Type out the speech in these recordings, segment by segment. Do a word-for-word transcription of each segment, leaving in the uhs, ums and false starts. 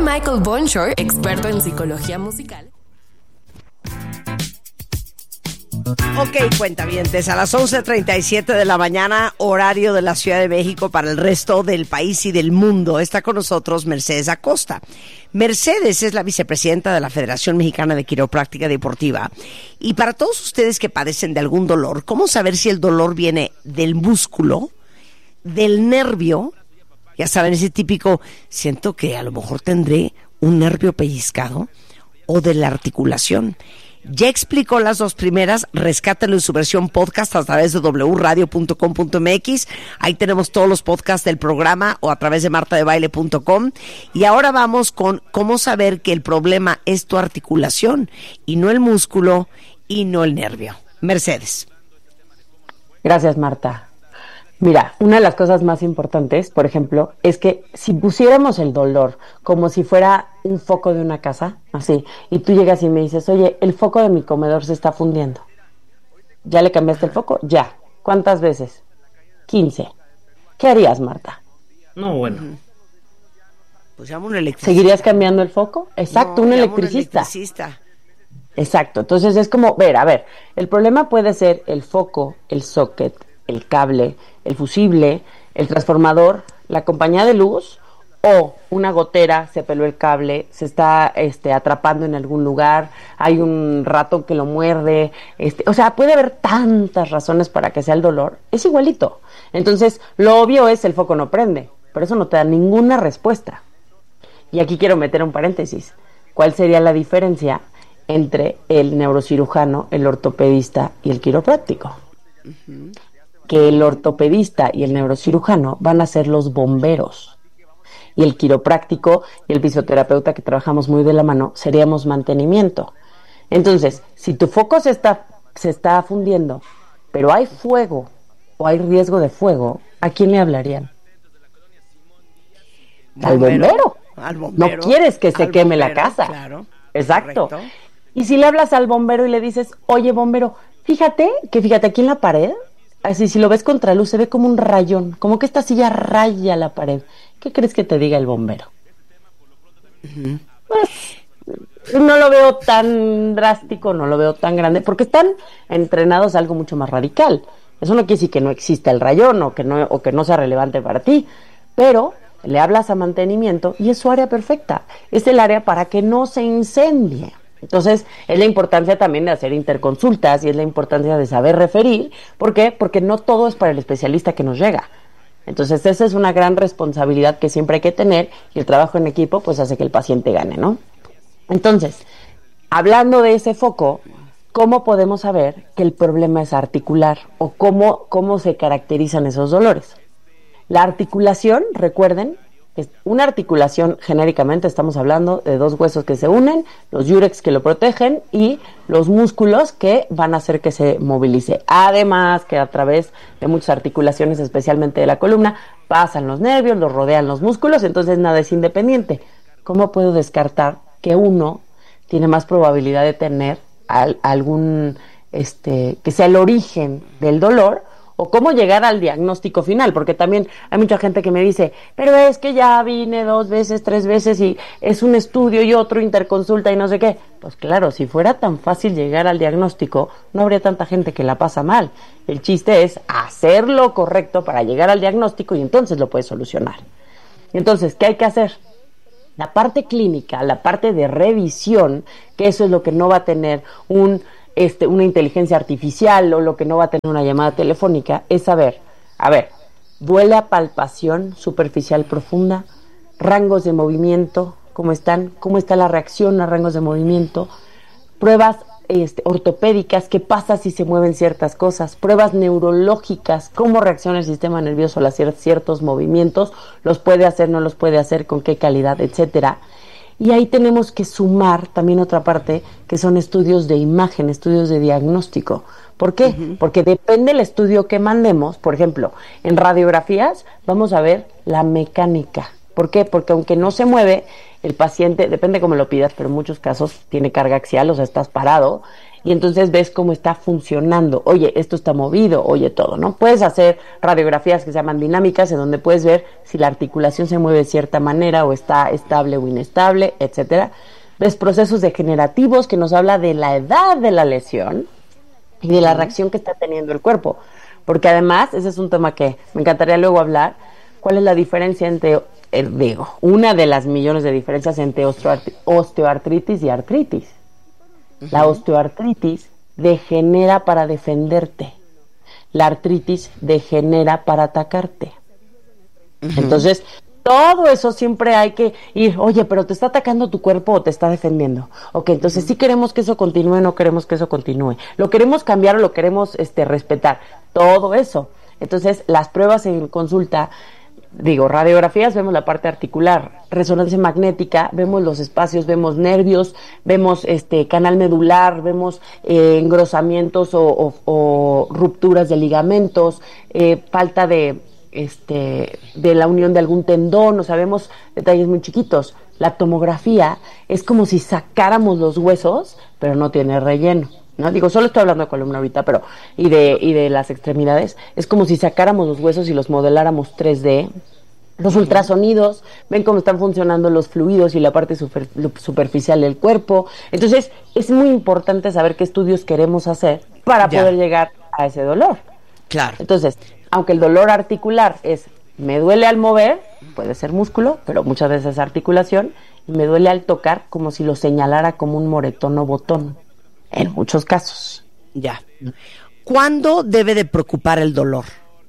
Michael Bonshore, experto en psicología musical. Ok, cuentavientes, a las once treinta y siete de la mañana, horario de la Ciudad de México para el resto del país y del mundo. Está con nosotros Mercedes Acosta. Mercedes es la vicepresidenta de la Federación Mexicana de Quiropráctica Deportiva. Y para todos ustedes que padecen de algún dolor, ¿cómo saber si el dolor viene del músculo, del nervio? Ya saben, ese típico, siento que a lo mejor tendré un nervio pellizcado, o de la articulación. Ya explicó las dos primeras, rescátenlo en su versión podcast a través de doble u radio punto com punto m x. Ahí tenemos todos los podcasts del programa o a través de marta de baile punto com. Y ahora vamos con cómo saber que el problema es tu articulación y no el músculo y no el nervio. Mercedes. Gracias, Marta. Mira, una de las cosas más importantes, por ejemplo, es que si pusiéramos el dolor como si fuera un foco de una casa, así, y tú llegas y me dices, oye, el foco de mi comedor se está fundiendo. ¿Ya le cambiaste el foco? Ya. ¿Cuántas veces? quince. ¿Qué harías, Marta? No, bueno. Pues llamo a un electricista. ¿Seguirías cambiando el foco? Exacto, no, un, llamo electricista. un electricista. Exacto, entonces es como, ver, a ver, el problema puede ser el foco, el socket, el cable, el fusible, el transformador, la compañía de luz o una gotera, se peló el cable, se está este, atrapando en algún lugar, hay un ratón que lo muerde, este, o sea, puede haber tantas razones para que sea el dolor, es igualito. Entonces, lo obvio es el foco no prende, pero eso no te da ninguna respuesta. Y aquí quiero meter un paréntesis. ¿Cuál sería la diferencia entre el neurocirujano, el ortopedista y el quiropráctico? Uh-huh. Que el ortopedista y el neurocirujano van a ser los bomberos y el quiropráctico y el fisioterapeuta, que trabajamos muy de la mano, seríamos mantenimiento. Entonces, si tu foco se está, se está fundiendo, pero hay fuego o hay riesgo de fuego, ¿a quién le hablarían? Bombero, al bombero. Al bombero. No quieres que se queme bombero, la casa. Claro. Exacto. Correcto. Y si le hablas al bombero y le dices, oye, bombero, fíjate que fíjate aquí en la pared, así si lo ves contra luz se ve como un rayón, como que esta silla raya la pared. ¿Qué crees que te diga el bombero? Uh-huh. Pues no lo veo tan drástico, no lo veo tan grande, porque están entrenados a algo mucho más radical. Eso no quiere decir que no exista el rayón o que no, o que no sea relevante para ti, pero le hablas a mantenimiento y es su área perfecta. Es el área para que no se incendie. Entonces, es la importancia también de hacer interconsultas y es la importancia de saber referir. ¿Por qué? Porque no todo es para el especialista que nos llega. Entonces, esa es una gran responsabilidad que siempre hay que tener y el trabajo en equipo pues hace que el paciente gane, ¿no? Entonces, hablando de ese foco, ¿cómo podemos saber que el problema es articular o cómo, cómo se caracterizan esos dolores? La articulación, recuerden, es una articulación, genéricamente estamos hablando de dos huesos que se unen, los yurex que lo protegen y los músculos que van a hacer que se movilice. Además que a través de muchas articulaciones, especialmente de la columna, pasan los nervios, los rodean los músculos, entonces nada es independiente. ¿Cómo puedo descartar que uno tiene más probabilidad de tener al, algún, este, que sea el origen del dolor? O cómo llegar al diagnóstico final, porque también hay mucha gente que me dice, pero es que ya vine dos veces, tres veces y es un estudio y otro interconsulta y no sé qué. Pues claro, si fuera tan fácil llegar al diagnóstico, no habría tanta gente que la pasa mal. El chiste es hacer lo correcto para llegar al diagnóstico y entonces lo puedes solucionar. Entonces, ¿qué hay que hacer? La parte clínica, la parte de revisión, que eso es lo que no va a tener un... Este, una inteligencia artificial o lo que no va a tener una llamada telefónica, es saber, a ver, duele a palpación superficial profunda, rangos de movimiento, cómo están, cómo está la reacción a rangos de movimiento, pruebas este, ortopédicas, qué pasa si se mueven ciertas cosas, pruebas neurológicas, cómo reacciona el sistema nervioso a hacer ciertos movimientos, los puede hacer, no los puede hacer, con qué calidad, etcétera. Y ahí tenemos que sumar también otra parte, que son estudios de imagen, estudios de diagnóstico. ¿Por qué? Uh-huh. Porque depende del estudio que mandemos. Por ejemplo, en radiografías vamos a ver la mecánica. ¿Por qué? Porque aunque no se mueve, el paciente, depende cómo lo pidas, pero en muchos casos tiene carga axial, o sea, estás parado. y entonces ves cómo está funcionando. Oye, esto está movido, oye, todo, ¿no? Puedes hacer radiografías que se llaman dinámicas, en donde puedes ver si la articulación se mueve de cierta manera o está estable o inestable, etcétera. Ves procesos degenerativos, que nos habla de la edad de la lesión y de la reacción que está teniendo el cuerpo. Porque además, ese es un tema que me encantaría luego hablar, ¿cuál es la diferencia entre, eh, digo, una de las millones de diferencias entre osteoart- osteoartritis y artritis? Uh-huh. La osteoartritis degenera para defenderte. La artritis degenera para atacarte. Uh-huh. Entonces, todo eso siempre hay que ir, oye, pero ¿te está atacando tu cuerpo o te está defendiendo? Ok, entonces sí queremos que eso continúe, no queremos que eso continúe. ¿Lo queremos cambiar o lo queremos este, respetar? Todo eso. Entonces, las pruebas en consulta, digo, radiografías, vemos la parte articular, resonancia magnética, vemos los espacios, vemos nervios, vemos este canal medular, vemos eh, engrosamientos o, o, o rupturas de ligamentos, eh, falta de... Este, de la unión de algún tendón, o sea, vemos detalles muy chiquitos. La tomografía es como si sacáramos los huesos, pero no tiene relleno, ¿no? Digo, solo estoy hablando de columna ahorita, pero, y de, y de las extremidades, es como si sacáramos los huesos y los modeláramos tres D. Los ultrasonidos, ven cómo están funcionando los fluidos y la parte super, superficial del cuerpo. Entonces, es muy importante saber qué estudios queremos hacer para ya. poder llegar a ese dolor. Claro. Entonces, aunque el dolor articular es, me duele al mover, puede ser músculo, pero muchas veces es articulación, y me duele al tocar como si lo señalara como un moretón o botón, en muchos casos. Ya. ¿Cuándo debe de preocupar el dolor?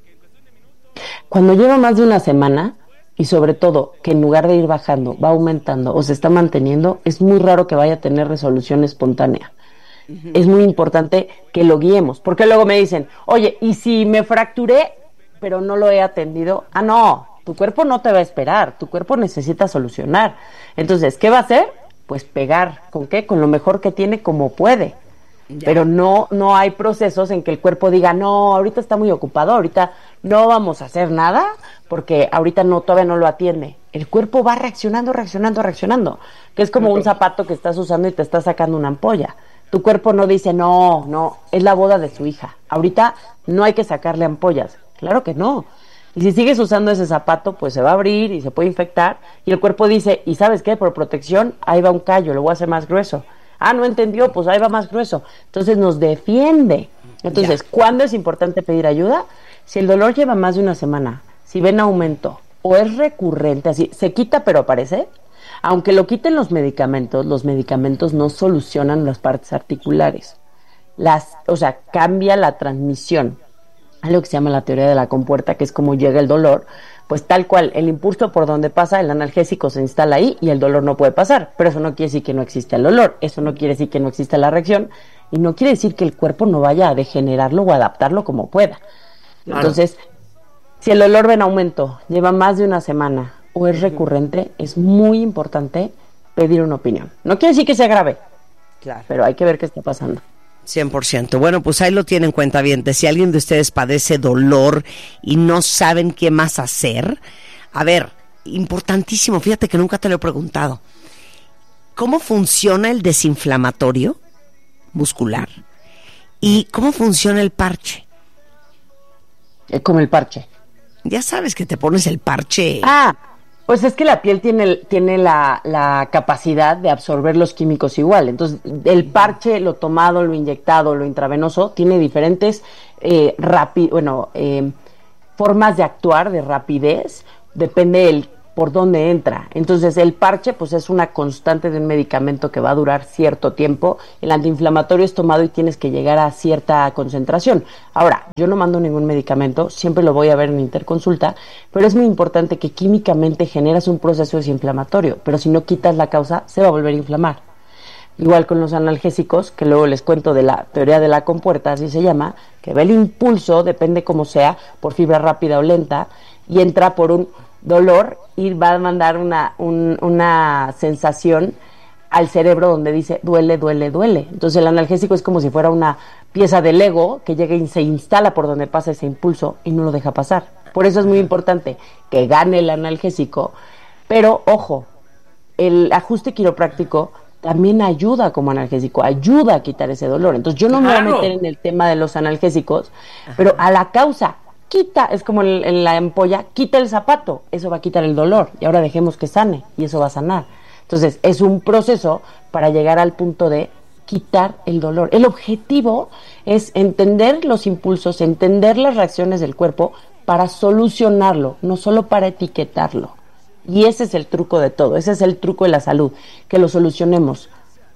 Cuando lleva más de una semana, y sobre todo que en lugar de ir bajando, va aumentando o se está manteniendo, es muy raro que vaya a tener resolución espontánea. Uh-huh. Es muy importante que lo guiemos, porque luego me dicen, oye, ¿y si me fracturé pero no lo he atendido? Ah, no, tu cuerpo no te va a esperar, tu cuerpo necesita solucionar. Entonces, ¿qué va a hacer? Pues pegar, ¿con qué? Con lo mejor que tiene, como puede. Ya. Pero no, no hay procesos en que el cuerpo diga, no, ahorita está muy ocupado, ahorita no vamos a hacer nada, porque ahorita no, todavía no lo atiende. El cuerpo va reaccionando, reaccionando, reaccionando, que es como un zapato que estás usando y te está sacando una ampolla. Tu cuerpo no dice, no, no, es la boda de su hija, ahorita no hay que sacarle ampollas. Claro que no. Y si sigues usando ese zapato, pues se va a abrir y se puede infectar. Y el cuerpo dice, ¿y sabes qué? Por protección, ahí va un callo, lo voy a hacer más grueso. Ah, no entendió, pues ahí va más grueso. Entonces nos defiende. Entonces, ya. ¿Cuándo es importante pedir ayuda? Si el dolor lleva más de una semana, si ven aumento o es recurrente, así, se quita pero aparece. Aunque lo quiten los medicamentos, los medicamentos no solucionan las partes articulares. Las, o sea, cambia la transmisión. Algo que se llama la teoría de la compuerta, que es como llega el dolor, pues tal cual, el impulso por donde pasa, el analgésico se instala ahí y el dolor no puede pasar, pero eso no quiere decir que no exista el dolor, eso no quiere decir que no exista la reacción, y no quiere decir que el cuerpo no vaya a degenerarlo o adaptarlo como pueda. Claro. Entonces, si el dolor va en aumento, lleva más de una semana o es recurrente, es muy importante pedir una opinión. No quiere decir que sea grave, claro, pero hay que ver qué está pasando. cien por ciento. Bueno, pues ahí lo tienen, cuentavientes. Si alguien de ustedes padece dolor y no saben qué más hacer, a ver, importantísimo, fíjate que nunca te lo he preguntado. ¿Cómo funciona el desinflamatorio muscular? ¿Y cómo funciona el parche? Eh, como el parche. Ya sabes que te pones el parche. Ah, pues es que la piel tiene, tiene la, la capacidad de absorber los químicos igual. Entonces, el parche, lo tomado, lo inyectado, lo intravenoso, tiene diferentes eh, rapi- bueno, eh, formas de actuar, de rapidez, depende el por dónde entra. Entonces, el parche, pues es una constante de un medicamento que va a durar cierto tiempo. El antiinflamatorio es tomado y tienes que llegar a cierta concentración. Ahora, yo no mando ningún medicamento, siempre lo voy a ver en interconsulta, pero es muy importante que químicamente generas un proceso desinflamatorio, pero si no quitas la causa, se va a volver a inflamar. Igual con los analgésicos, que luego les cuento de la teoría de la compuerta, así se llama, que ve el impulso, depende cómo sea, por fibra rápida o lenta, y entra por un dolor y va a mandar una, un, una sensación al cerebro donde dice duele, duele, duele. Entonces el analgésico es como si fuera una pieza de Lego que llega y se instala por donde pasa ese impulso y no lo deja pasar. Por eso es muy importante que gane el analgésico, pero ojo, el ajuste quiropráctico también ayuda como analgésico, ayuda a quitar ese dolor. Entonces yo no claro. me voy a meter en el tema de los analgésicos, Ajá. pero a la causa, quita, es como el, el, la ampolla, quita el zapato, eso va a quitar el dolor, y ahora dejemos que sane, y eso va a sanar. Entonces es un proceso para llegar al punto de quitar el dolor. El objetivo es entender los impulsos, entender las reacciones del cuerpo para solucionarlo, no solo para etiquetarlo. Y ese es el truco de todo, ese es el truco de la salud, que lo solucionemos.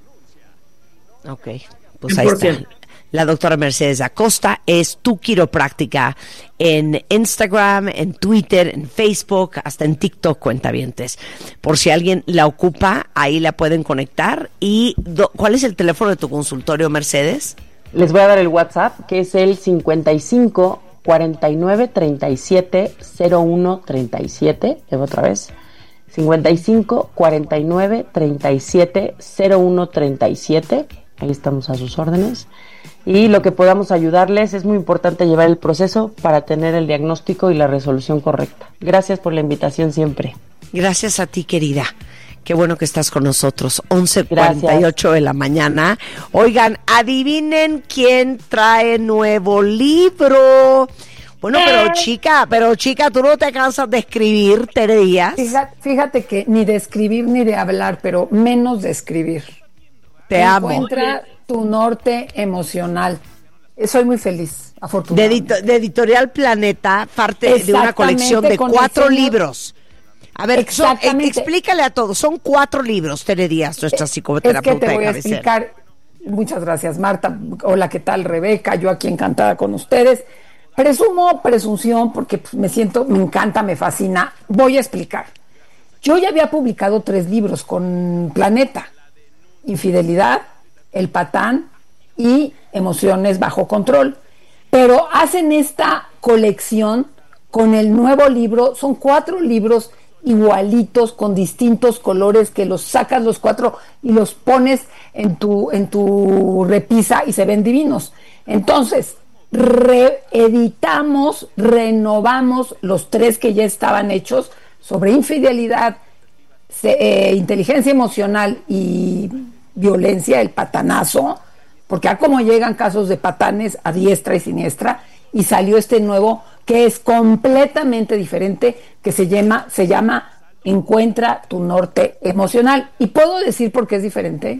Ok, pues ahí está. La doctora Mercedes Acosta es tu quiropráctica en Instagram, en Twitter, en Facebook, hasta en TikTok, cuentavientes. Por si alguien la ocupa, ahí la pueden conectar. ¿Y do, cuál es el teléfono de tu consultorio, Mercedes? Les voy a dar el WhatsApp, que es el cincuenta y cinco, cuarenta y nueve, treinta y siete, cero uno treinta y siete. Otra vez. cincuenta y cinco, cuarenta y nueve, treinta y siete, cero uno treinta y siete. Ahí estamos a sus órdenes. Y lo que podamos ayudarles, es muy importante llevar el proceso para tener el diagnóstico y la resolución correcta. Gracias por la invitación siempre. Gracias a ti, querida. Qué bueno que estás con nosotros. once cuarenta y ocho de la mañana. Oigan, adivinen quién trae nuevo libro. Bueno, pero chica, pero chica, tú no te cansas de escribir, Tere Díaz. Fíjate, fíjate que ni de escribir ni de hablar, pero menos de escribir. Te amo. Encuentra tu norte emocional. Soy muy feliz, afortunadamente. De, edito- de Editorial Planeta, parte de una colección de cuatro señor... libros. A ver, son, eh, explícale a todos. Son cuatro libros, Tere Díaz, nuestra psicoterapeuta. Es que te voy a explicar. Muchas gracias, Marta. Hola, ¿qué tal, Rebeca? Yo aquí encantada con ustedes. Presumo presunción porque pues, me siento, me encanta, me fascina. Voy a explicar. Yo ya había publicado tres libros con Planeta. Infidelidad, El Patán y Emociones bajo control. Pero hacen esta colección con el nuevo libro. Son cuatro libros igualitos, con distintos colores, que los sacas los cuatro y los pones en tu, en tu repisa y se ven divinos. Entonces, reeditamos, renovamos los tres que ya estaban hechos sobre infidelidad, se, eh, inteligencia emocional y violencia, el patanazo, porque a como llegan casos de patanes a diestra y siniestra, y salió este nuevo que es completamente diferente, que se llama, se llama Encuentra tu norte emocional. ¿Y puedo decir por qué es diferente?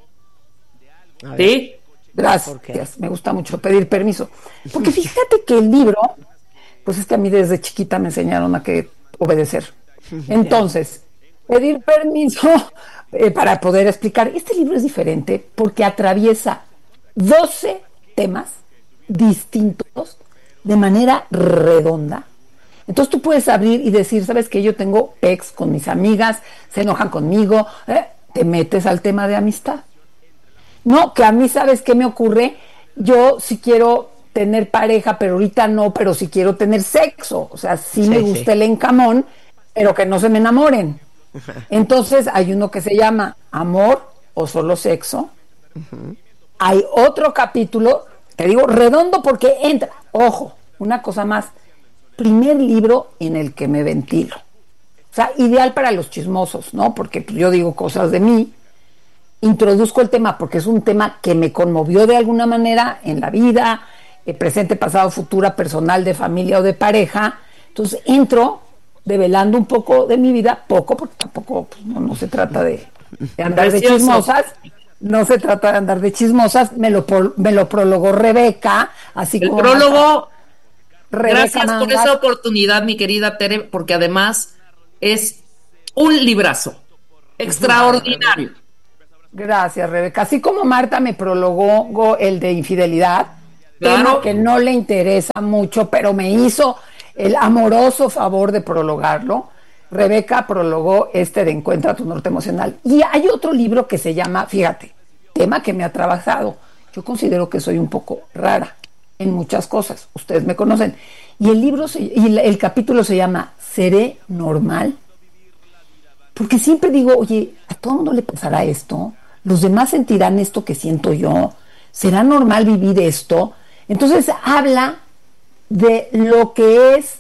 ¿Sí? Gracias, me gusta mucho pedir permiso. Porque fíjate que el libro, pues es que a mí desde chiquita me enseñaron a que obedecer. Entonces, pedir permiso eh, para poder explicar. Este libro es diferente porque atraviesa doce temas distintos de manera redonda. Entonces tú puedes abrir y decir, ¿sabes qué? Yo tengo pex con mis amigas, se enojan conmigo, ¿eh? Te metes al tema de amistad. No, que a mí, ¿sabes qué me ocurre? Yo sí quiero tener pareja, pero ahorita no, pero sí quiero tener sexo. O sea, sí, sí me gusta sí. el encamón, pero que no se me enamoren. Entonces hay uno que se llama Amor o Solo Sexo. Uh-huh. Hay otro capítulo, te digo redondo porque entra, ojo, una cosa más, primer libro en el que me ventilo. O sea, ideal para los chismosos, ¿no? Porque yo digo cosas de mí, introduzco el tema porque es un tema que me conmovió de alguna manera en la vida, eh, presente, pasado, futura, personal, de familia o de pareja. Entonces entro develando un poco de mi vida, poco, porque tampoco pues, no, no se trata de, de andar Precioso. de chismosas, no se trata de andar de chismosas, me lo, me lo prologó Rebeca, así el como... El prólogo, Rebeca gracias Mangas. Por esa oportunidad, mi querida Tere, porque además es un librazo extraordinario. Gracias, Rebeca. Así como Marta me prologó el de infidelidad, claro. tema que no le interesa mucho, pero me hizo el amoroso favor de prologarlo. Rebeca prologó este de Encuentra tu norte emocional. Y hay otro libro que se llama, fíjate, tema que me ha trabajado. Yo considero que soy un poco rara en muchas cosas. Ustedes me conocen. Y el libro se, y el capítulo se llama ¿Seré normal? Porque siempre digo, oye, ¿a todo mundo le pasará esto? ¿Los demás sentirán esto que siento yo? ¿Será normal vivir esto? Entonces habla de lo que es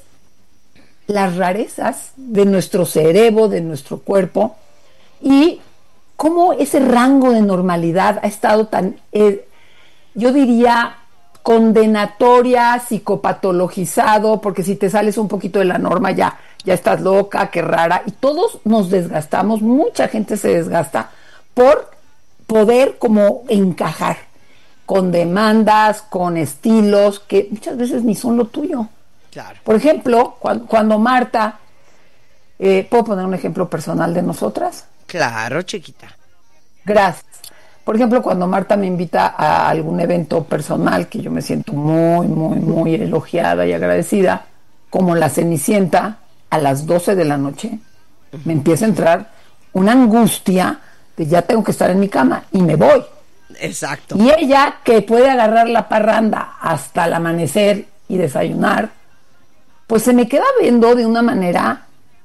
las rarezas de nuestro cerebro, de nuestro cuerpo, y cómo ese rango de normalidad ha estado tan, eh, yo diría, condenatoria, psicopatologizado, porque si te sales un poquito de la norma ya, ya estás loca, qué rara, y todos nos desgastamos, mucha gente se desgasta por poder como encajar con demandas, con estilos que muchas veces ni son lo tuyo. Claro. Por ejemplo, cuando, cuando Marta, eh, ¿puedo poner un ejemplo personal de nosotras? Claro, chiquita. Gracias. Por ejemplo, cuando Marta me invita a algún evento personal que yo me siento muy, muy, muy elogiada y agradecida, como la Cenicienta, a las doce de la noche, me empieza a entrar una angustia de ya tengo que estar en mi cama y me voy. Exacto. Y ella, que puede agarrar la parranda hasta el amanecer y desayunar, pues se me queda viendo de una manera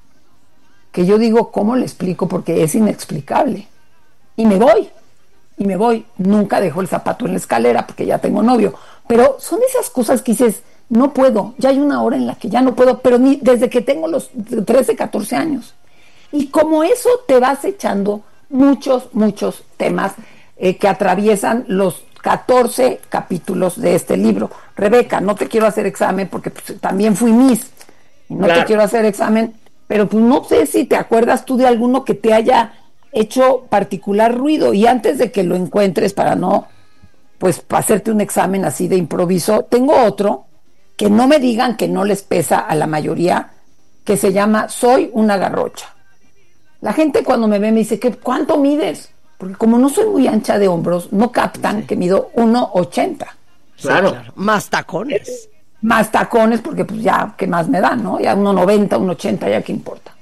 que yo digo, ¿cómo le explico? Porque es inexplicable. Y me voy. Y me voy, nunca dejo el zapato en la escalera porque ya tengo novio, pero son esas cosas que dices, no puedo, ya hay una hora en la que ya no puedo, pero ni desde que tengo los trece, catorce años. Y como eso te vas echando muchos, muchos temas eh, que atraviesan los catorce capítulos de este libro. Rebeca, no te quiero hacer examen porque pues, también fui Miss, y no claro. te quiero hacer examen, pero pues no sé si te acuerdas tú de alguno que te haya hecho particular ruido, y antes de que lo encuentres para no pues hacerte un examen así de improviso, tengo otro que no me digan que no les pesa a la mayoría, que se llama Soy una garrocha. La gente cuando me ve me dice, ¿qué, ¿cuánto mides? Porque como no soy muy ancha de hombros, no captan sí. que mido uno ochenta. Claro. Sí, claro. Más tacones. Eh, más tacones, porque pues ya, ¿qué más me dan, no? Ya uno noventa, uno ochenta, ya qué importa.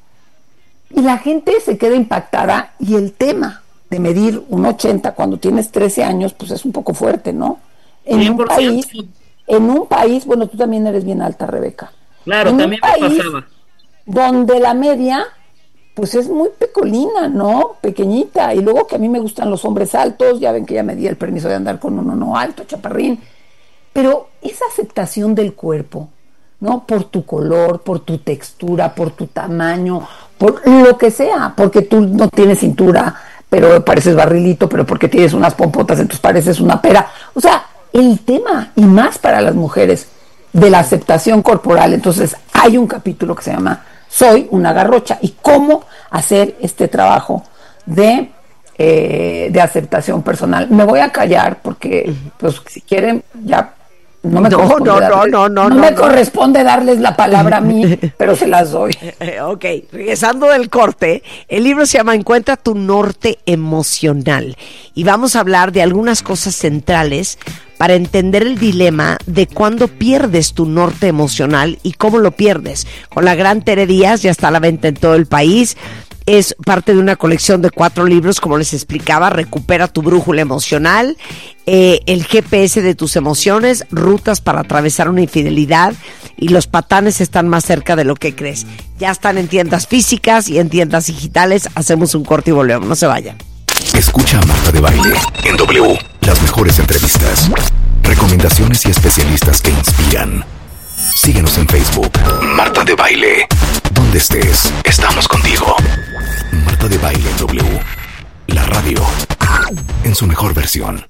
Y la gente se queda impactada, y el tema de medir un ochenta cuando tienes trece años, pues es un poco fuerte, ¿no? En un país, en un país, bueno, tú también eres bien alta, Rebeca. Claro, en también un me país pasaba. Donde la media, pues es muy pecolina, ¿no? Pequeñita. Y luego que a mí me gustan los hombres altos, ya ven que ya me di el permiso de andar con uno no alto, chaparrín. Pero esa aceptación del cuerpo, ¿no? Por tu color, por tu textura, por tu tamaño, por lo que sea, porque tú no tienes cintura, pero pareces barrilito, pero porque tienes unas pompotas, entonces pareces una pera. O sea, el tema, y más para las mujeres, de la aceptación corporal. Entonces, hay un capítulo que se llama Soy una garrocha, y cómo hacer este trabajo de, eh, de aceptación personal. Me voy a callar porque, pues, si quieren, ya... No me, no, corresponde no, darles, no, no, no, no, me no. corresponde darles la palabra a mí, pero se las doy. Ok, regresando del corte, el libro se llama Encuentra tu norte emocional, y vamos a hablar de algunas cosas centrales para entender el dilema de cuándo pierdes tu norte emocional y cómo lo pierdes. Con la gran Tere Díaz, ya está a la venta en todo el país. Es parte de una colección de cuatro libros, como les explicaba. Recupera tu brújula emocional, eh, el G P S de tus emociones, rutas para atravesar una infidelidad, y los patanes están más cerca de lo que crees. Ya están en tiendas físicas y en tiendas digitales. Hacemos un corte y volvemos, no se vayan. Escucha a Marta de Baile en W. Las mejores entrevistas, recomendaciones y especialistas que inspiran. Síguenos en Facebook, Marta de Baile. Donde estés, estamos contigo. Marta de Baile W. La radio en su mejor versión.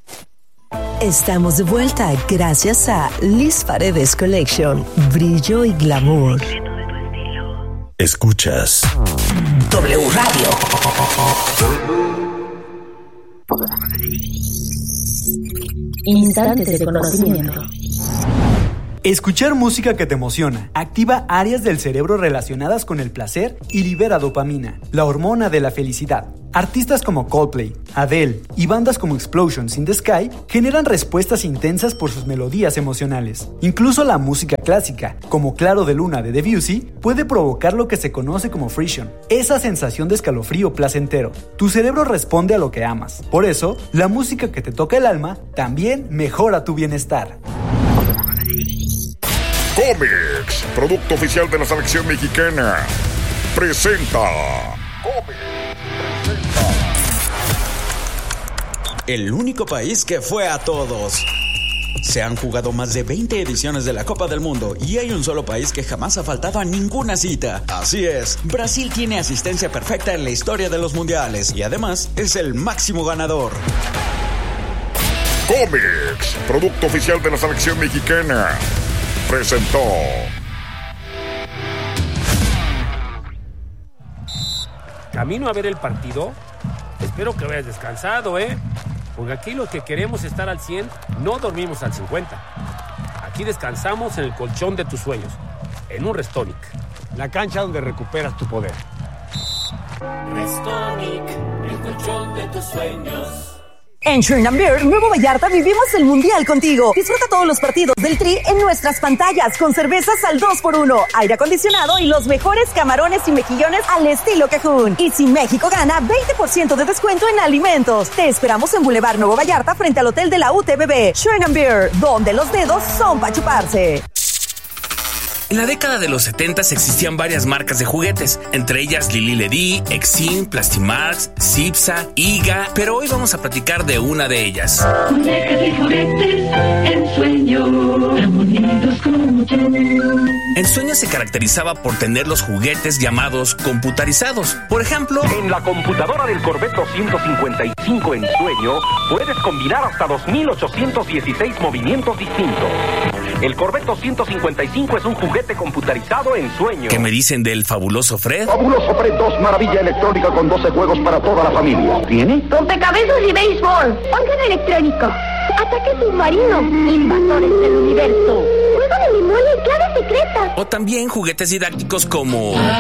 Estamos de vuelta gracias a Liz Paredes Collection. Brillo y glamour. Escuchas W Radio. Instantes de conocimiento. Escuchar música que te emociona activa áreas del cerebro relacionadas con el placer y libera dopamina, la hormona de la felicidad. Artistas como Coldplay, Adele y bandas como Explosions in the Sky generan respuestas intensas por sus melodías emocionales. Incluso la música clásica, como Claro de Luna de Debussy, puede provocar lo que se conoce como frisson, esa sensación de escalofrío placentero. Tu cerebro responde a lo que amas. Por eso, la música que te toca el alma también mejora tu bienestar. Comex, producto oficial de la selección mexicana, presenta. Comex presenta. El único país que fue a todos. Se han jugado más de veinte ediciones de la Copa del Mundo y hay un solo país que jamás ha faltado a ninguna cita. Así es, Brasil tiene asistencia perfecta en la historia de los mundiales y además es el máximo ganador. Comex, producto oficial de la selección mexicana, presentó. Camino a ver el partido. Espero que hayas descansado, ¿eh? Porque aquí los que queremos estar al cien, no dormimos al cincuenta. Aquí descansamos en el colchón de tus sueños, en un Restonic. La cancha donde recuperas tu poder. Restonic, el colchón de tus sueños. En Shrine and Beer, Nuevo Vallarta, vivimos el Mundial contigo. Disfruta todos los partidos del Tri en nuestras pantallas con cervezas al dos por uno, aire acondicionado y los mejores camarones y mejillones al estilo Cajún. Y si México gana, veinte por ciento de descuento en alimentos. Te esperamos en Boulevard Nuevo Vallarta frente al Hotel de la U T B B. Shrine and Beer, donde los dedos son para chuparse. En la década de los setentas existían varias marcas de juguetes, entre ellas Lili Ledy, Exin, Plastimax, Cipsa, Iga, pero hoy vamos a platicar de una de ellas. Muñecas y juguetes, en sueño, tan bonitos como tú. Ensueño se caracterizaba por tener los juguetes llamados computarizados. Por ejemplo, en la computadora del Corvette doscientos cincuenta y cinco Ensueño puedes combinar hasta dos mil ochocientos dieciséis movimientos distintos. El Corvette doscientos cincuenta y cinco es un juguete computarizado Ensueño. ¿Qué me dicen del fabuloso Fred? Fabuloso Fred dos, maravilla electrónica con doce juegos para toda la familia. ¿Tiene? Rompecabezas y béisbol. Órgano electrónico. Ataque submarino. Invasores del universo. Juego de memoria y clave secreta. O también juguetes didácticos como